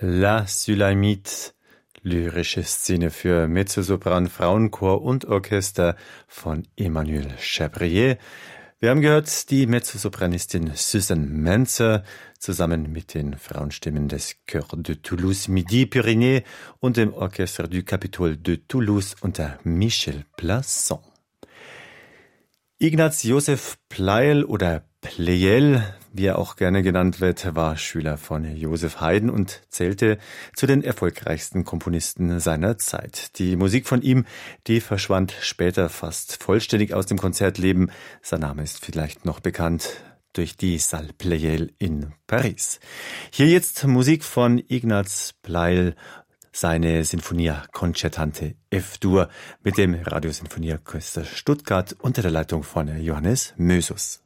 La Sulamite, lyrische Szene für Mezzosopran, Frauenchor und Orchester von Emmanuel Chabrier. Wir haben gehört, die Mezzosopranistin Susan Manzer zusammen mit den Frauenstimmen des Chœur de Toulouse Midi-Pyrénées und dem Orchester du Capitole de Toulouse unter Michel Plasson. Ignaz Josef Pleyel oder Pleyel, wie er auch gerne genannt wird, war Schüler von Joseph Haydn und zählte zu den erfolgreichsten Komponisten seiner Zeit. Die Musik von ihm, die verschwand später fast vollständig aus dem Konzertleben. Sein Name ist vielleicht noch bekannt durch die Salle Pleyel in Paris. Hier jetzt Musik von Ignaz Pleyel, seine Sinfonia Concertante F-Dur mit dem Radiosinfonieorchester Stuttgart unter der Leitung von Johannes Mösus.